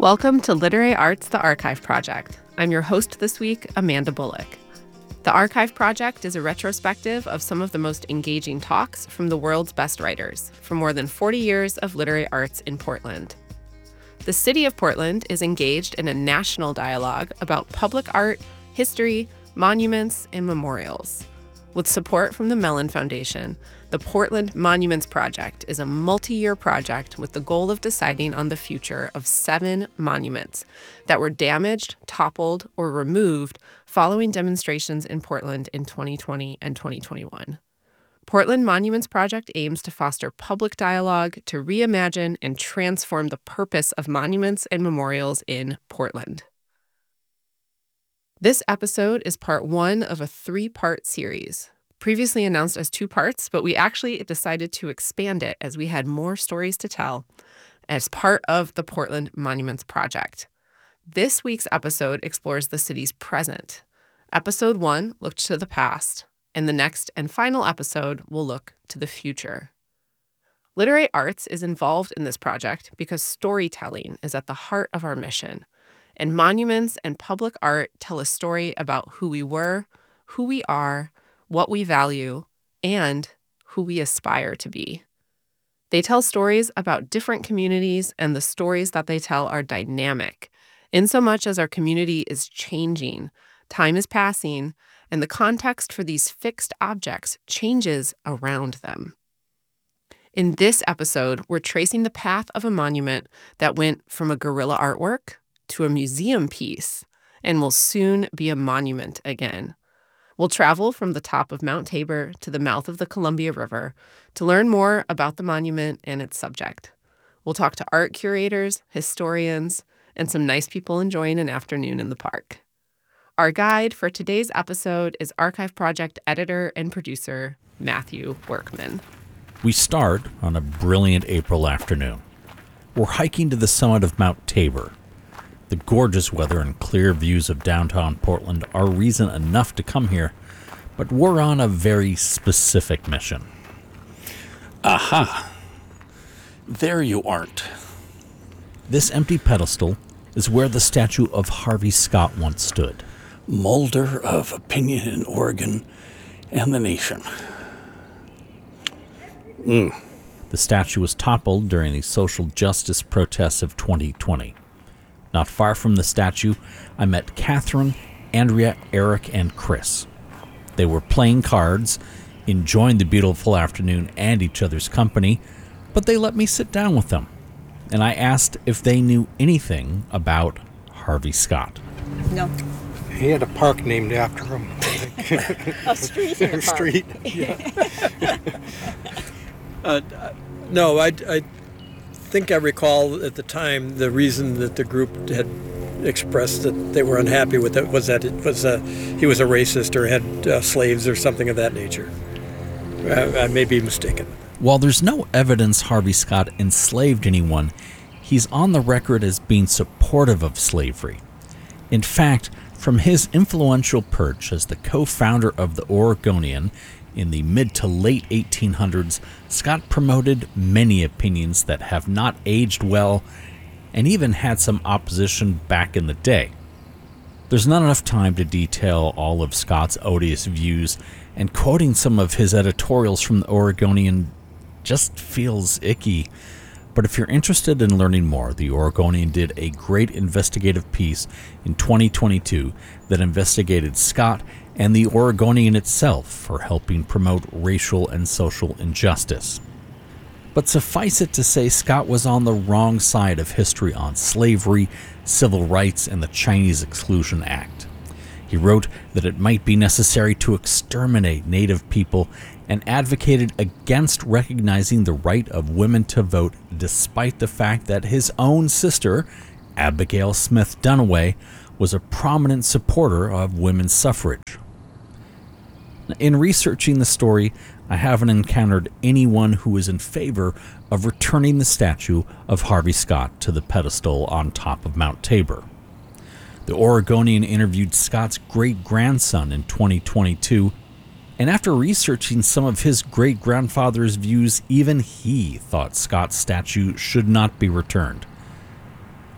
Welcome to Literary Arts, the Archive Project. I'm your host this week, Amanda Bullock. The Archive Project is a retrospective of some of the most engaging talks from the world's best writers for more than 40 years of literary arts in Portland. The city of Portland is engaged in a national dialogue about public art, history, monuments, and memorials. With support from the Mellon Foundation, the Portland Monuments Project is a multi-year project with the goal of deciding on the future of 7 monuments that were damaged, toppled, or removed following demonstrations in Portland in 2020 and 2021. Portland Monuments Project aims to foster public dialogue to reimagine and transform the purpose of monuments and memorials in Portland. This episode is part 1 of a 3-part series, previously announced as 2 parts, but we actually decided to expand it as we had more stories to tell as part of the Portland Monuments Project. This week's episode explores the city's present. Episode 1 looked to the past, and the next and final episode will look to the future. Literary Arts is involved in this project because storytelling is at the heart of our mission. And monuments and public art tell a story about who we were, who we are, what we value, and who we aspire to be. They tell stories about different communities, and the stories that they tell are dynamic, insomuch as our community is changing, time is passing, and the context for these fixed objects changes around them. In this episode, we're tracing the path of a monument that went from a guerrilla artwork to a museum piece and will soon be a monument again. We'll travel from the top of Mount Tabor to the mouth of the Columbia River to learn more about the monument and its subject. We'll talk to art curators, historians, and some nice people enjoying an afternoon in the park. Our guide for today's episode is Archive Project editor and producer Matthew Workman. We start on a brilliant April afternoon. We're hiking to the summit of Mount Tabor. The gorgeous weather and clear views of downtown Portland are reason enough to come here, but we're on a very specific mission. Aha! There you aren't. This empty pedestal is where the statue of Harvey Scott once stood. Molder of opinion in Oregon and the nation. The statue was toppled during the social justice protests of 2020. Not far from the statue, I met Catherine, Andrea, Eric, and Chris. They were playing cards, enjoying the beautiful afternoon and each other's company, but they let me sit down with them. And I asked if they knew anything about Harvey Scott. No. He had a park named after him. A street in a park. Street, yeah. No, I think I recall at the time the reason that the group had expressed that they were unhappy with it was that he was a racist or had slaves or something of that nature. I may be mistaken. While there's no evidence Harvey Scott enslaved anyone, he's on the record as being supportive of slavery. In fact, from his influential perch as the co-founder of the Oregonian in the mid to late 1800s, Scott promoted many opinions that have not aged well and even had some opposition back in the day. There's not enough time to detail all of Scott's odious views, and quoting some of his editorials from the Oregonian just feels icky. But if you're interested in learning more, the Oregonian did a great investigative piece in 2022 that investigated Scott and the Oregonian itself for helping promote racial and social injustice. But suffice it to say, Scott was on the wrong side of history on slavery, civil rights, and the Chinese Exclusion Act. He wrote that it might be necessary to exterminate Native people and advocated against recognizing the right of women to vote, despite the fact that his own sister, Abigail Smith Duniway, was a prominent supporter of women's suffrage. In researching the story, I haven't encountered anyone who is in favor of returning the statue of Harvey Scott to the pedestal on top of Mount Tabor. The Oregonian interviewed Scott's great-grandson in 2022, and after researching some of his great-grandfather's views, even he thought Scott's statue should not be returned.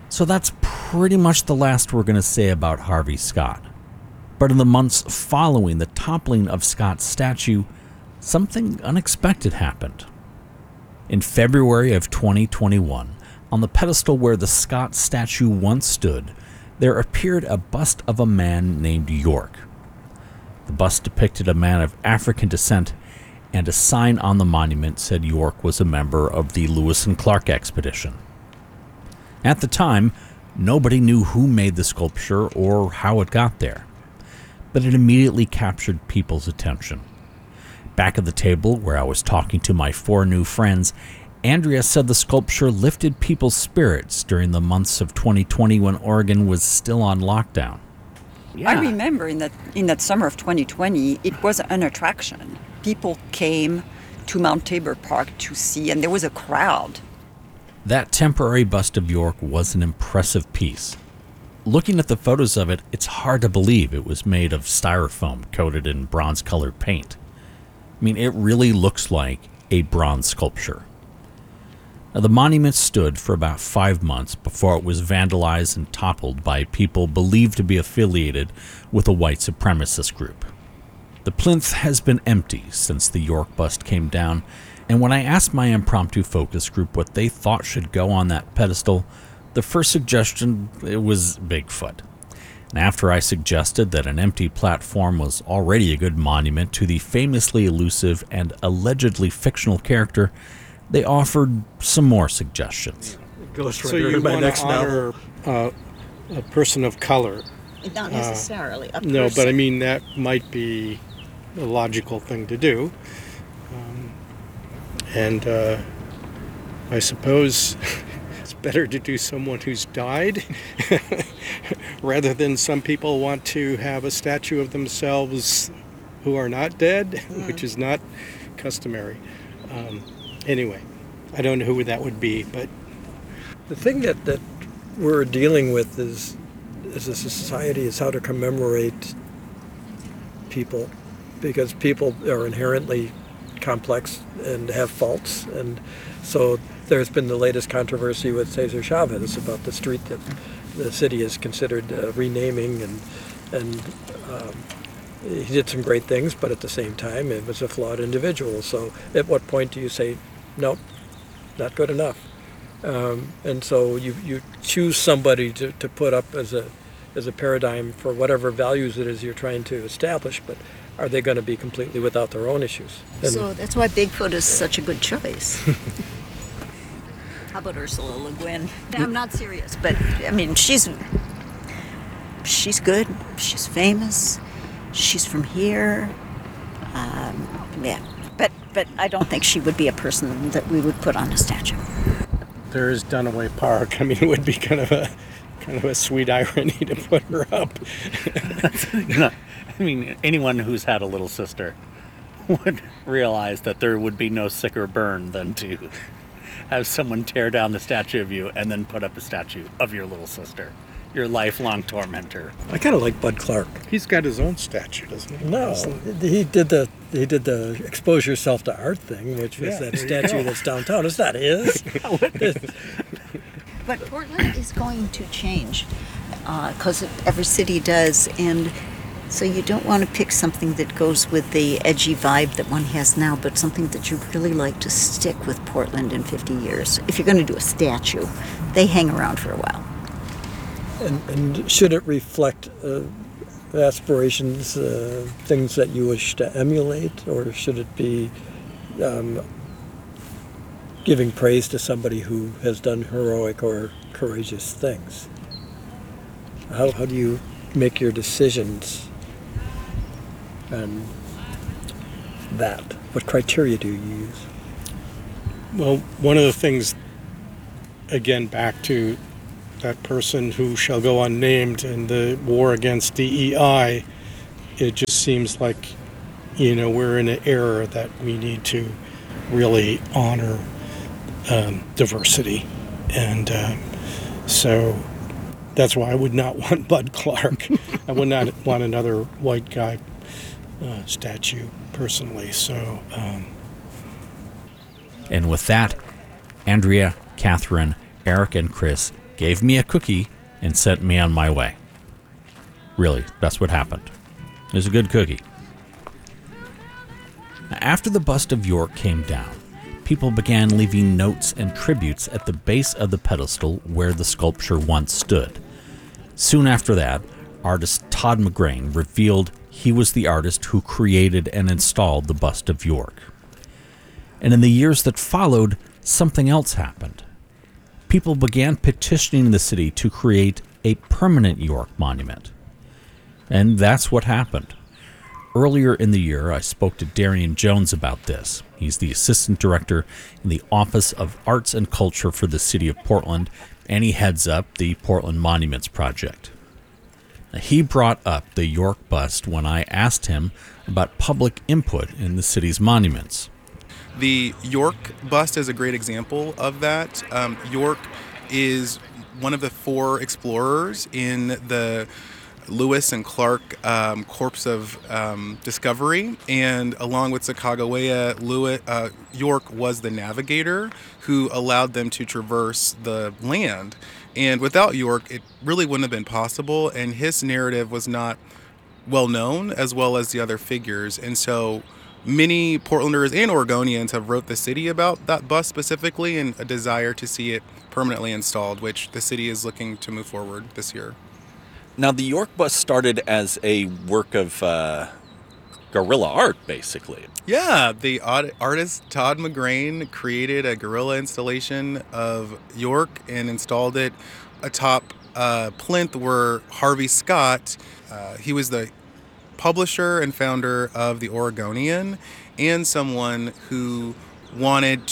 So that's pretty much the last we're going to say about Harvey Scott. But in the months following the toppling of Scott's statue, something unexpected happened. In February of 2021, on the pedestal where the Scott statue once stood, there appeared a bust of a man named York. The bust depicted a man of African descent, and a sign on the monument said York was a member of the Lewis and Clark expedition. At the time, nobody knew who made the sculpture or how it got there, but it immediately captured people's attention. Back at the table where I was talking to my 4 new friends, Andrea said the sculpture lifted people's spirits during the months of 2020 when Oregon was still on lockdown. Yeah. I remember in that summer of 2020, it was an attraction. People came to Mount Tabor Park to see, and there was a crowd. That temporary bust of York was an impressive piece. Looking at the photos of it, it's hard to believe it was made of styrofoam coated in bronze-colored paint. I mean, it really looks like a bronze sculpture. Now, the monument stood for about 5 months before it was vandalized and toppled by people believed to be affiliated with a white supremacist group. The plinth has been empty since the York bust came down, and when I asked my impromptu focus group what they thought should go on that pedestal, the first suggestion was Bigfoot. And after I suggested that an empty platform was already a good monument to the famously elusive and allegedly fictional character, they offered some more suggestions. So you want to honor a person of color? Not necessarily. No, but I mean that might be a logical thing to do. And I suppose it's better to do someone who's died rather than some people want to have a statue of themselves who are not dead, which is not customary. Anyway, I don't know who that would be, but the thing that we're dealing with is as a society is how to commemorate people, because people are inherently complex and have faults, and so there's been the latest controversy with Cesar Chavez about the street that the city is considered renaming, and he did some great things, but at the same time it was a flawed individual. So at what point do you say, nope, not good enough? And so you choose somebody to put up as a paradigm for whatever values it is you're trying to establish, but are they going to be completely without their own issues? And so that's why Bigfoot is such a good choice. How about Ursula Le Guin? I'm not serious, but I mean, she's good. She's famous. She's from here. Yeah, but I don't think she would be a person that we would put on a statue. there is Dunaway Park. I mean, it would be kind of a sweet irony to put her up. I mean, anyone who's had a little sister would realize that there would be no sicker burn than to have someone tear down the statue of you and then put up a statue of your little sister, your lifelong tormentor. I kind of like Bud Clark. He's got his own statue, doesn't he? No, he did the expose yourself to art thing, which was that statue that's downtown. It's not his. But Portland is going to change because every city does, and so you don't want to pick something that goes with the edgy vibe that one has now, but something that you really like to stick with Portland in 50 years. If you're going to do a statue, they hang around for a while. And should it reflect aspirations, things that you wish to emulate, or should it be giving praise to somebody who has done heroic or courageous things? How do you make your decisions on that? What criteria do you use? Well, one of the things, again, back to that person who shall go unnamed and the war against DEI, it just seems like, we're in an era that we need to really honor diversity. And so that's why I would not want Bud Clark. I would not want another white guy statue, personally. So. And with that, Andrea, Catherine, Eric, and Chris, gave me a cookie, and sent me on my way. Really, that's what happened. It was a good cookie. After the bust of York came down, people began leaving notes and tributes at the base of the pedestal where the sculpture once stood. Soon after that, artist Todd McGrain revealed he was the artist who created and installed the bust of York. And in the years that followed, something else happened. People began petitioning the city to create a permanent York monument. And that's what happened. Earlier in the year, I spoke to Darian Jones about this. He's the assistant director in the Office of Arts and Culture for the City of Portland, and he heads up the Portland Monuments Project. He brought up the York bust when I asked him about public input in the city's monuments. The York bust is a great example of that. York is one of the 4 explorers in the Lewis and Clark Corps of Discovery, and along with Sacagawea, York was the navigator who allowed them to traverse the land. And without York, it really wouldn't have been possible, and his narrative was not well known, as well as the other figures. And so many Portlanders and Oregonians have wrote the city about that bust specifically, and a desire to see it permanently installed, which the city is looking to move forward this year. Now, the York bust started as a work of guerrilla art, basically. Yeah, the artist Todd McGrain created a guerrilla installation of York and installed it atop plinth where Harvey Scott, he was the publisher and founder of the Oregonian, and someone who wanted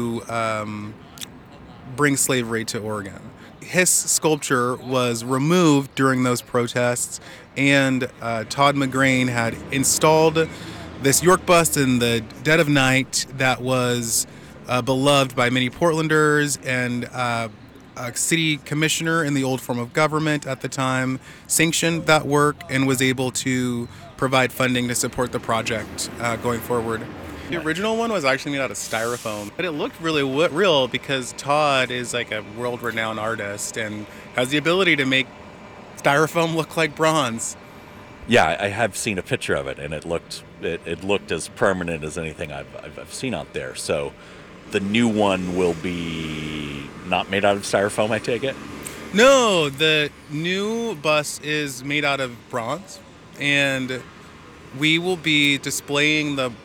to bring slavery to Oregon. His sculpture was removed during those protests, and Todd McGrain had installed this York bust in the dead of night that was beloved by many Portlanders, and a city commissioner in the old form of government at the time sanctioned that work and was able to provide funding to support the project going forward. The original one was actually made out of styrofoam, but it looked really real because Todd is like a world-renowned artist and has the ability to make styrofoam look like bronze. Yeah, I have seen a picture of it, and it looked as permanent as anything I've seen out there. So the new one will be not made out of styrofoam, I take it? No, the new bust is made out of bronze, and we will be displaying the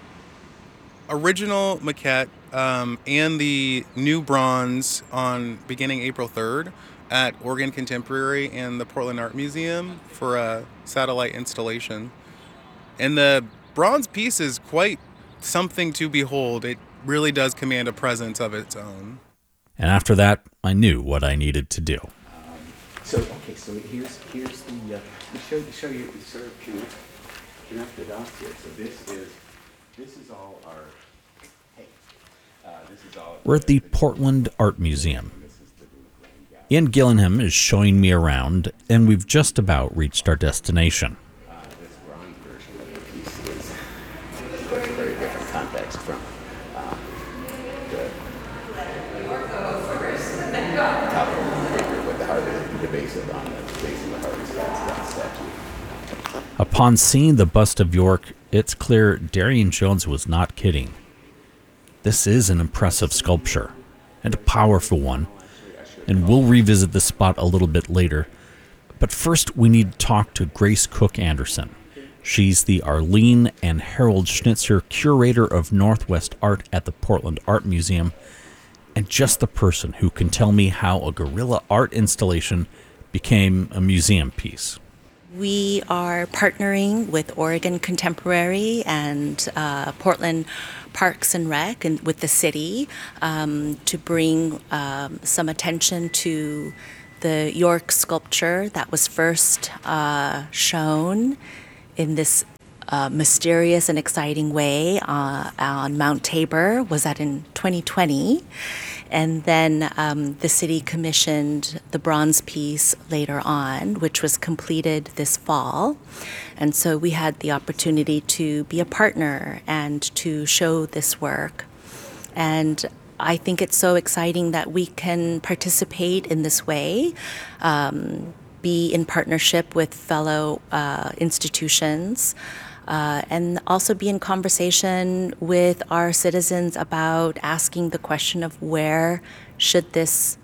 original maquette and the new bronze on beginning April 3rd at Oregon Contemporary and the Portland Art Museum for a satellite installation. And the bronze piece is quite something to behold. It really does command a presence of its own. And after that, I knew what I needed to do. So here's the show you sort of connect the dots here. So this is all our. We're at the Portland Art Museum. Ian Gillingham is showing me around, and we've just about reached our destination. This bronze version of the piece is a very different context from the top of the figure with the base of the Harvey Scott statue. Upon seeing the bust of York, it's clear Darian Jones was not kidding. This is an impressive sculpture, and a powerful one, and we'll revisit this spot a little bit later. But first, we need to talk to Grace Cook Anderson. She's the Arlene and Harold Schnitzer Curator of Northwest Art at the Portland Art Museum, and just the person who can tell me how a guerrilla art installation became a museum piece. We are partnering with Oregon Contemporary and Portland Parks and Rec and with the city to bring some attention to the York sculpture that was first shown in this mysterious and exciting way on Mount Tabor. Was that in 2020? And then the city commissioned the bronze piece later on, which was completed this fall. And so we had the opportunity to be a partner and to show this work. And I think it's so exciting that we can participate in this way, be in partnership with fellow institutions, and also be in conversation with our citizens about asking the question of where should this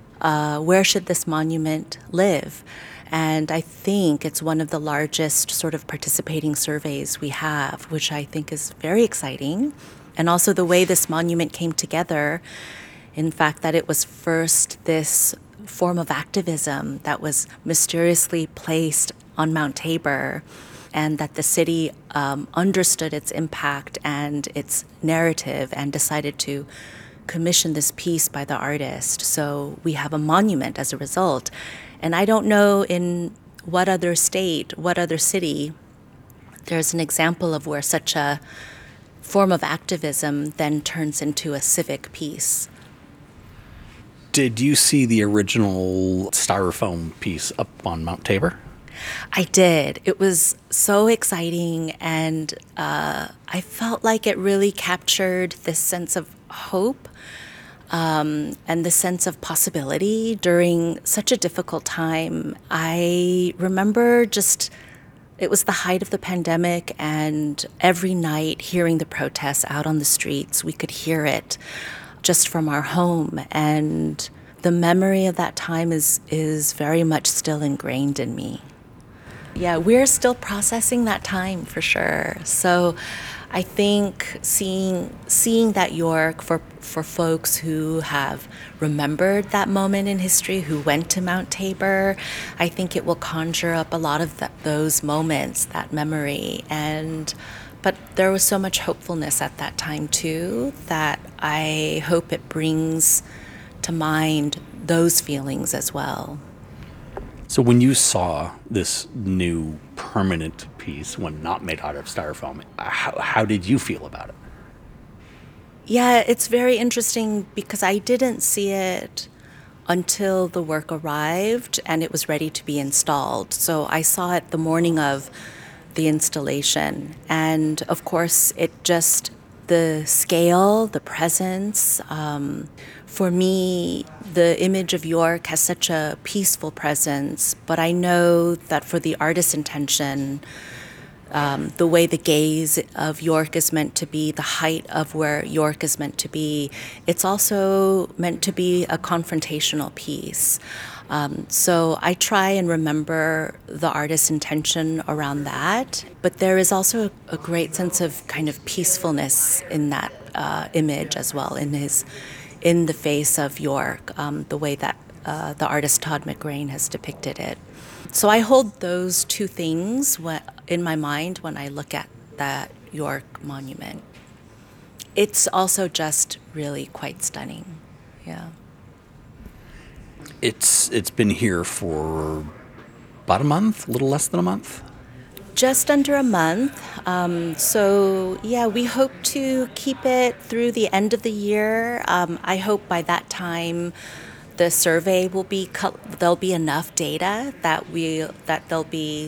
monument live? And I think it's one of the largest sort of participating surveys we have, which I think is very exciting. And also the way this monument came together, in fact, that it was first this form of activism that was mysteriously placed on Mount Tabor, and that the city understood its impact and its narrative and decided to commission this piece by the artist. So we have a monument as a result. And I don't know in what other state, what other city, there's an example of where such a form of activism then turns into a civic piece. Did you see the original styrofoam piece up on Mount Tabor? I did. It was so exciting, and I felt like it really captured this sense of hope and the sense of possibility during such a difficult time. I remember it was the height of the pandemic, and every night hearing the protests out on the streets, we could hear it just from our home. And the memory of that time is very much still ingrained in me. Yeah, we're still processing that time for sure. So I think seeing that York for folks who have remembered that moment in history, who went to Mount Tabor, I think it will conjure up a lot of those moments, that memory. But there was so much hopefulness at that time too, that I hope it brings to mind those feelings as well. So when you saw this new permanent piece, when not made out of styrofoam, how did you feel about it? Yeah, it's very interesting because I didn't see it until the work arrived and it was ready to be installed. So I saw it the morning of the installation. And of course, the scale, the presence, for me, the image of York has such a peaceful presence, but I know that for the artist's intention, the way the gaze of York is meant to be, the height of where York is meant to be, it's also meant to be a confrontational piece. So I try and remember the artist's intention around that, but there is also a great sense of kind of peacefulness in that image as well, in the face of York, the way that the artist Todd McGrain has depicted it. So I hold those two things in my mind when I look at that York monument. It's also just really quite stunning, yeah. It's been here for about a month, a little less than a month? Just under a month. So yeah, we hope to keep it through the end of the year. I hope by that time the survey will be there'll be enough data that there'll be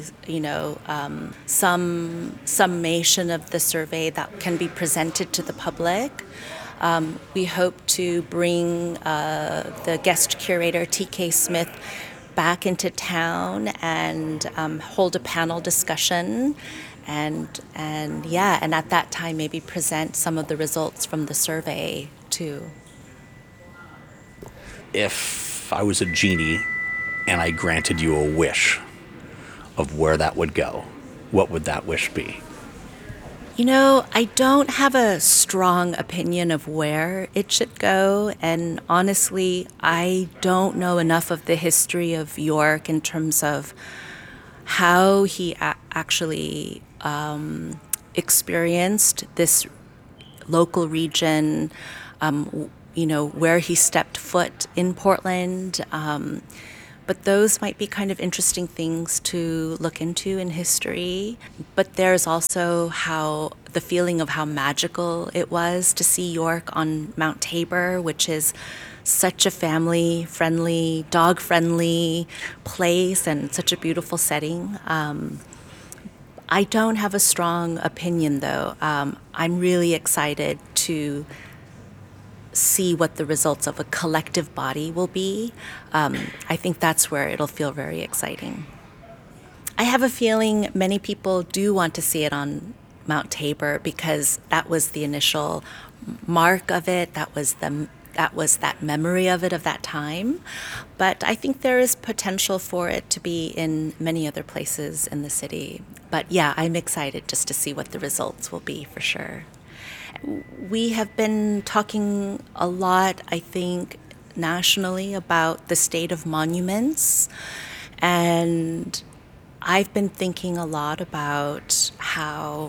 some summation of the survey that can be presented to the public. We hope to bring the guest curator TK Smith back into town and hold a panel discussion, and at that time maybe present some of the results from the survey too. If I was a genie and I granted you a wish of where that would go, what would that wish be? I don't have a strong opinion of where it should go, and honestly, I don't know enough of the history of York in terms of how he actually experienced this local region, where he stepped foot in Portland. But those might be kind of interesting things to look into in history. But there's also the feeling of how magical it was to see York on Mount Tabor, which is such a family-friendly, dog-friendly place and such a beautiful setting. I don't have a strong opinion, though. I'm really excited to see what the results of a collective body will be, I think that's where it'll feel very exciting. I have a feeling many people do want to see it on Mount Tabor because that was the initial mark of it. That was that memory of it, of that time. But I think there is potential for it to be in many other places in the city. But yeah, I'm excited just to see what the results will be for sure. We have been talking a lot, I think, nationally about the state of monuments. And I've been thinking a lot about how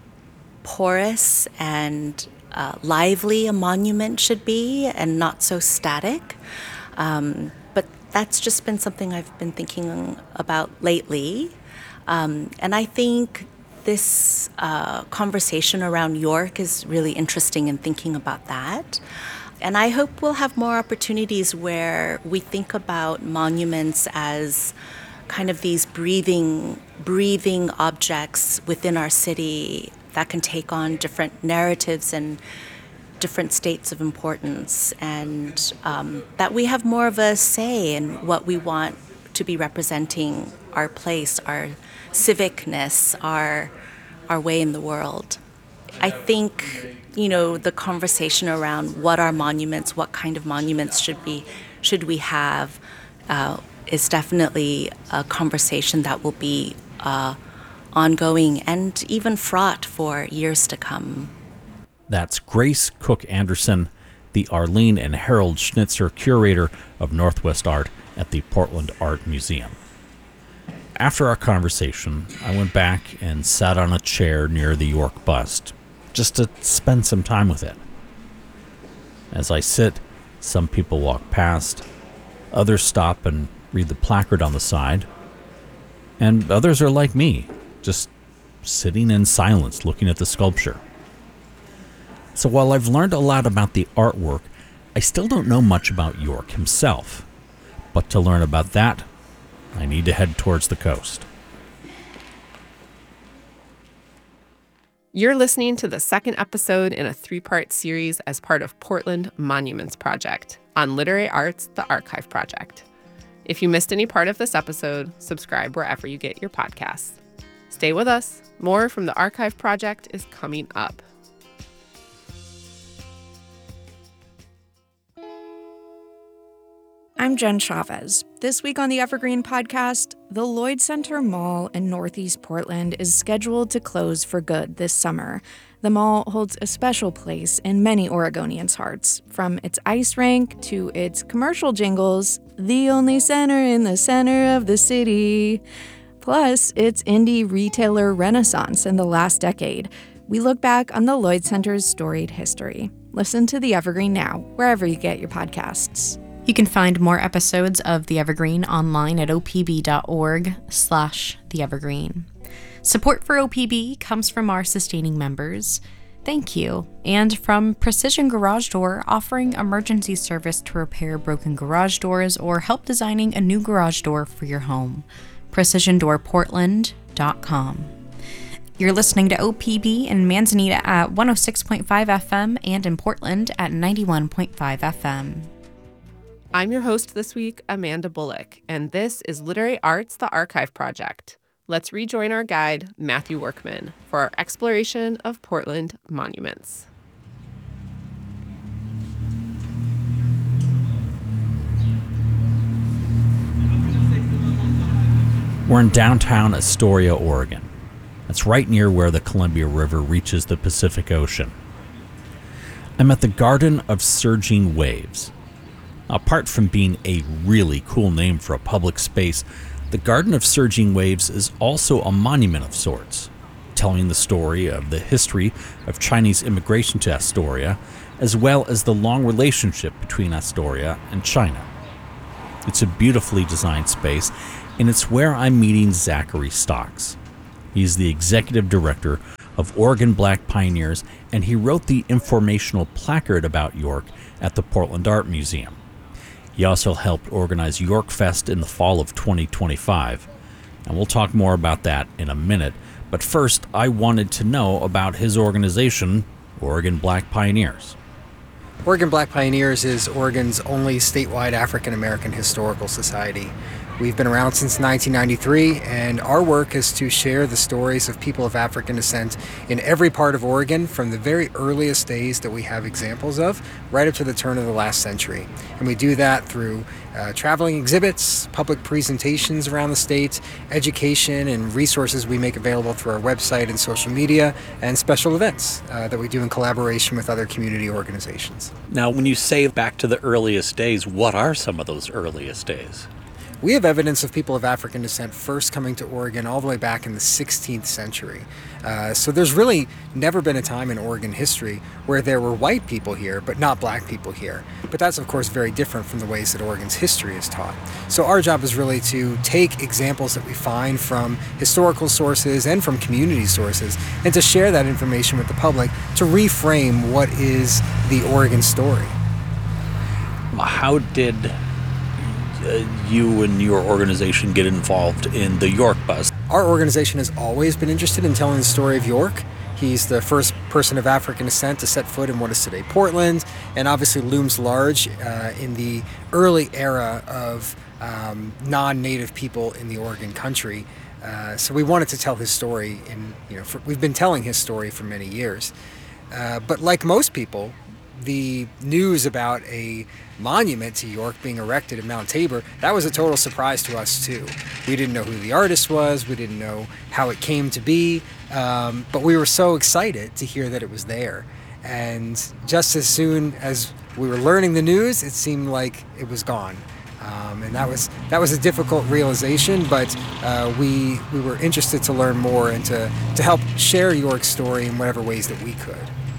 porous and lively a monument should be and not so static. But that's just been something I've been thinking about lately. And I think this conversation around York is really interesting in thinking about that. And I hope we'll have more opportunities where we think about monuments as kind of these breathing objects within our city that can take on different narratives and different states of importance, and that we have more of a say in what we want to be representing our place, our civicness, our way in the world. I think, the conversation around what are monuments, what kind of monuments should we have, is definitely a conversation that will be ongoing and even fraught for years to come. That's Grace Cook Anderson, the Arlene and Harold Schnitzer Curator of Northwest Art at the Portland Art Museum. After our conversation, I went back and sat on a chair near the York bust, just to spend some time with it. As I sit, some people walk past, others stop and read the placard on the side, and others are like me, just sitting in silence looking at the sculpture. So while I've learned a lot about the artwork, I still don't know much about York himself. But to learn about that, I need to head towards the coast. You're listening to the second episode in a 3-part series as part of Portland Monuments Project on Literary Arts, the Archive Project. If you missed any part of this episode, subscribe wherever you get your podcasts. Stay with us. More from the Archive Project is coming up. I'm Jen Chavez. This week on the Evergreen Podcast, the Lloyd Center Mall in Northeast Portland is scheduled to close for good this summer. The mall holds a special place in many Oregonians' hearts, from its ice rink to its commercial jingles, the only center in the center of the city, plus its indie retailer renaissance in the last decade. We look back on the Lloyd Center's storied history. Listen to The Evergreen now, wherever you get your podcasts. You can find more episodes of The Evergreen online at opb.org/theevergreen. Support for OPB comes from our sustaining members. Thank you. And from Precision Garage Door, offering emergency service to repair broken garage doors or help designing a new garage door for your home. PrecisionDoorPortland.com. You're listening to OPB in Manzanita at 106.5 FM and in Portland at 91.5 FM. I'm your host this week, Amanda Bullock, and this is Literary Arts, the Archive Project. Let's rejoin our guide, Matthew Workman, for our exploration of Portland monuments. We're in downtown Astoria, Oregon. That's right near where the Columbia River reaches the Pacific Ocean. I'm at the Garden of Surging Waves. Apart from being a really cool name for a public space, the Garden of Surging Waves is also a monument of sorts, telling the story of the history of Chinese immigration to Astoria, as well as the long relationship between Astoria and China. It's a beautifully designed space, and it's where I'm meeting Zachary Stocks. He's the executive director of Oregon Black Pioneers, and he wrote the informational placard about York at the Portland Art Museum. He also helped organize York Fest in the fall of 2025, and we'll talk more about that in a minute. But first, I wanted to know about his organization, Oregon Black Pioneers. Oregon Black Pioneers is Oregon's only statewide African American historical society. We've been around since 1993, and our work is to share the stories of people of African descent in every part of Oregon from the very earliest days that we have examples of, right up to the turn of the last century. And we do that through traveling exhibits, public presentations around the state, education, and resources we make available through our website and social media, and special events that we do in collaboration with other community organizations. Now, when you say back to the earliest days, what are some of those earliest days? We have evidence of people of African descent first coming to Oregon all the way back in the 16th century. So there's really never been a time in Oregon history where there were white people here, but not black people here. But that's, of course, very different from the ways that Oregon's history is taught. So our job is really to take examples that we find from historical sources and from community sources, and to share that information with the public to reframe what is the Oregon story. How did you and your organization get involved in the York bus? Our organization has always been interested in telling the story of York. He's the first person of African descent to set foot in what is today Portland, and obviously looms large in the early era of non-native people in the Oregon country. So we wanted to tell his story, we've been telling his story for many years. But like most people, the news about a monument to York being erected at Mount Tabor, that was a total surprise to us too. We didn't know who the artist was, we didn't know how it came to be, but we were so excited to hear that it was there. And just as soon as we were learning the news, it seemed like it was gone. And that was a difficult realization, but we were interested to learn more and to help share York's story in whatever ways that we could.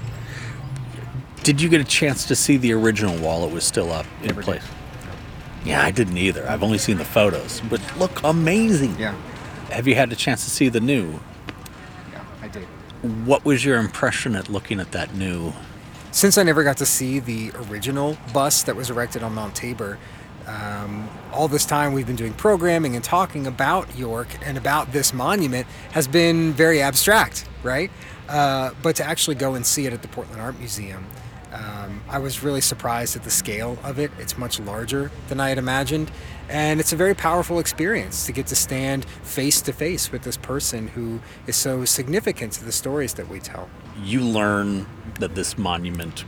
Did you get a chance to see the original while it was still up in place? Yeah, I didn't either. I've only seen the photos, but look amazing. Yeah. Have you had a chance to see the new? Yeah, I did. What was your impression at looking at that new? Since I never got to see the original bus that was erected on Mount Tabor, all this time we've been doing programming and talking about York and about this monument has been very abstract, right? But to actually go and see it at the Portland Art Museum, I was really surprised at the scale of it. It's much larger than I had imagined, and it's a very powerful experience to get to stand face to face with this person who is so significant to the stories that we tell. You learn that this monument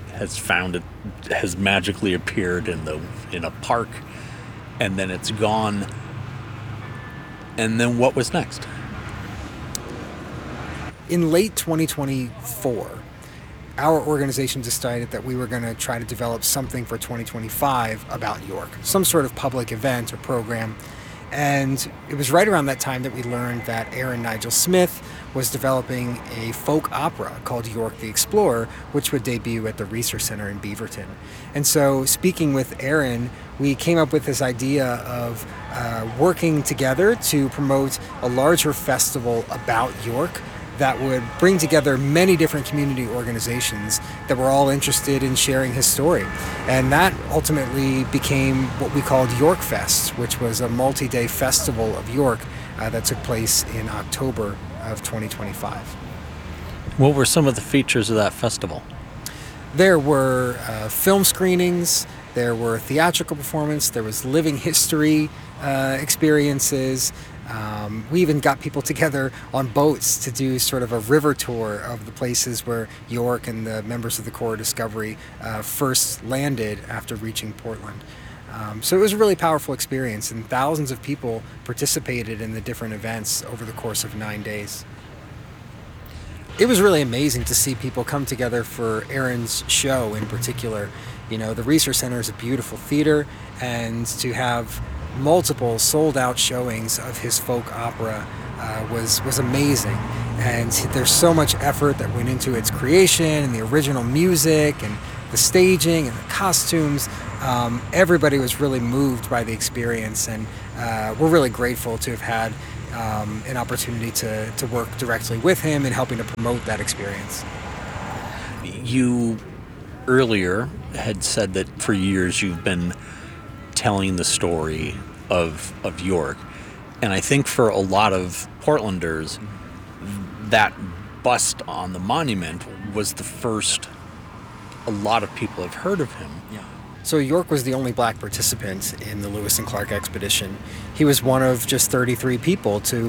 has magically appeared in a park, and then it's gone. And then what was next? In late 2024, our organization decided that we were going to try to develop something for 2025 about York, some sort of public event or program. And it was right around that time that we learned that Aaron Nigel Smith was developing a folk opera called York the Explorer, which would debut at the Research Center in Beaverton. And so, speaking with Aaron, we came up with this idea of working together to promote a larger festival about York that would bring together many different community organizations that were all interested in sharing his story. And that ultimately became what we called York Fest, which was a multi-day festival of York that took place in October of 2025. What were some of the features of that festival? There were film screenings, there were theatrical performance, there was living history experiences. We even got people together on boats to do sort of a river tour of the places where York and the members of the Corps of Discovery first landed after reaching Portland. So it was a really powerful experience, and thousands of people participated in the different events over the course of 9 days. It was really amazing to see people come together for Aaron's show in particular. You know, the Research Center is a beautiful theater, and to have multiple sold-out showings of his folk opera was amazing. And there's so much effort that went into its creation, and the original music, and the staging, and the costumes. Everybody was really moved by the experience, and we're really grateful to have had an opportunity to work directly with him in helping to promote that experience. You earlier had said that for years you've been telling the story of York, and I think for a lot of Portlanders, that bust on the monument was the first a lot of people have heard of him. So York was the only black participant in the Lewis and Clark expedition. He was one of just 33 people to